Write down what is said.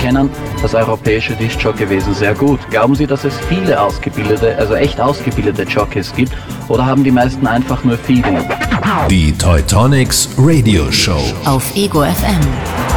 kennen das europäische Disc-Jockey-Wesen sehr gut. Glauben Sie, dass es viele ausgebildete, also echt ausgebildete Jockeys gibt, oder haben die meisten einfach nur Feeling? Die Teutonics Radio Show auf Ego FM.